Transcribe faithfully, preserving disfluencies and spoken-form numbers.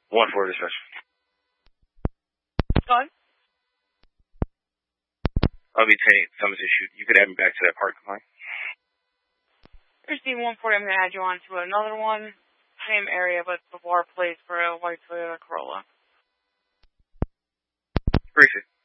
one four dispatch. Go on. I'll be taking summons issued. You could add me back to that parking line. Christine one forty, I'm going to add you on to another one. Same area, but the bar place for a white Toyota Corolla. Appreciate it.